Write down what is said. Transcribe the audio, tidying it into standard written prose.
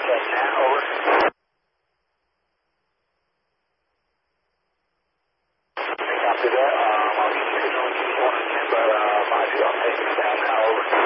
Cessna, over. Copy that. I'll get you signal when you want to, but 5 I'll take it down now, over.